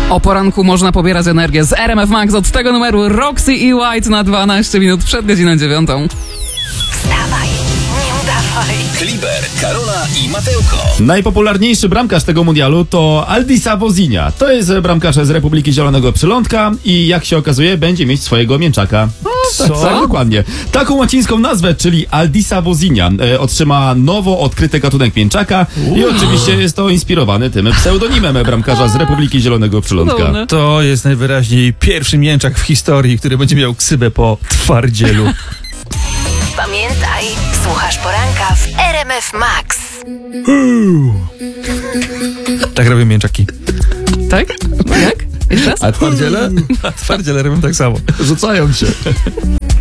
O poranku można pobierać energię z RMF Max od tego numeru Roxy i White na 12 minut przed godziną 9. Wstawaj, nie udawaj. Kliber, Karola i Mateuko. Najpopularniejszy bramkarz tego mundialu to Aldisa Wozinha. To jest bramkarz z Republiki Zielonego Przylądka i jak się okazuje będzie mieć swojego mięczaka. Co? Tak, dokładnie. Taką łacińską nazwę, czyli Aldisa Wozinha, otrzyma nowo odkryty gatunek mięczaka i oczywiście jest to inspirowany tym pseudonimem bramkarza z Republiki Zielonego Przylądka. Cudowne. To jest najwyraźniej pierwszy mięczak w historii, który będzie miał ksywę po twardzielu. Pamiętaj, słuchasz poranka w RMF Max. Tak robią mięczaki. Tak? Jak? Jeszcze raz? A twardziele A twardziele robią tak samo. rzucają się.